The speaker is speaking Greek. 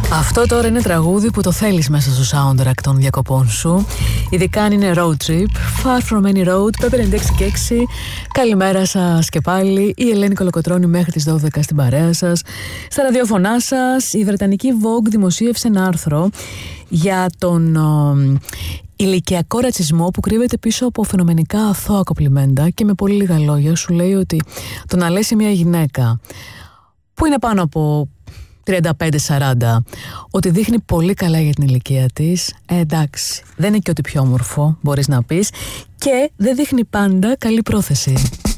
Αυτό τώρα είναι τραγούδι που το θέλεις μέσα στο soundtrack των διακοπών σου. Ειδικά αν είναι road trip. Far from any road, Pepper 96 και 6. Καλημέρα σας και πάλι. Η Ελένη Κολοκοτρώνη μέχρι τις 12 στην παρέα σας. Στα ραδιοφωνά σας, η Βρετανική Vogue δημοσίευσε ένα άρθρο για τον ηλικιακό ρατσισμό που κρύβεται πίσω από φαινομενικά αθώα κοπλιμέντα, και με πολύ λίγα λόγια σου λέει ότι το να λες σε μια γυναίκα που είναι πάνω από 35-40 ότι δείχνει πολύ καλά για την ηλικία της, εντάξει, δεν είναι και ό,τι πιο όμορφο μπορείς να πεις, και δεν δείχνει πάντα καλή πρόθεση.